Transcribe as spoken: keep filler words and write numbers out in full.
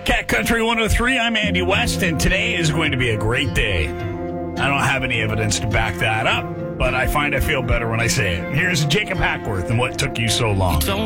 Cat Country one oh three, I'm Andy West, and today is going to be a great day. I don't have any evidence to back that up, but I find I feel better when I say it. Here's Jacob Hackworth and What Took You So Long.